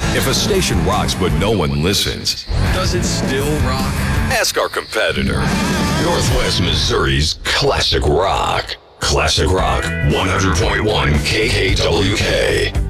If a station rocks but no one listens, does it still rock? Ask our competitor. Northwest Missouri's Classic Rock. Classic Rock 100.1 KKWK.